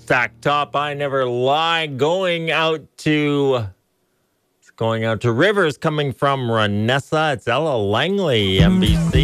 Stack top, I never lie. Going out to Rivers coming from Ranessa. It's Ella Langley, NBC.